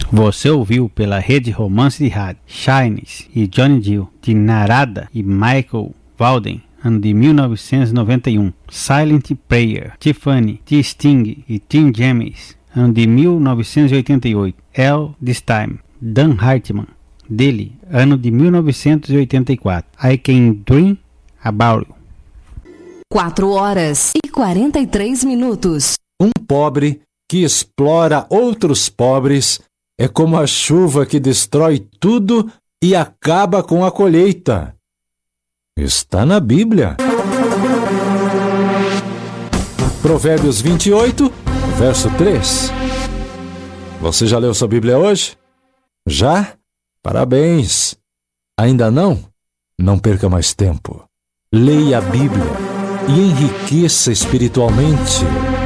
Você ouviu pela Rede Romance de Rádio Shines e Johnny Gill, de Narada e Michael Walden, ano de 1991. Silent Prayer, Tiffany, de Sting e Tim James, ano de 1988. All This Time, Dan Hartman, dele, ano de 1984. I Can Dream About You. 4h43. Um pobre que explora outros pobres é como a chuva que destrói tudo e acaba com a colheita. Está na Bíblia. Provérbios 28, verso 3. Você já leu sua Bíblia hoje? Já? Parabéns! Ainda não? Não perca mais tempo. Leia a Bíblia e enriqueça espiritualmente.